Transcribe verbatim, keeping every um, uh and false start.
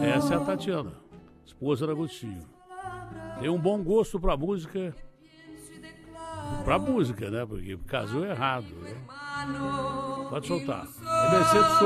Essa é a Tatiana, esposa do Agostinho. Tem um bom gosto pra música. Pra música, né? Porque casou errado, né? Pode soltar.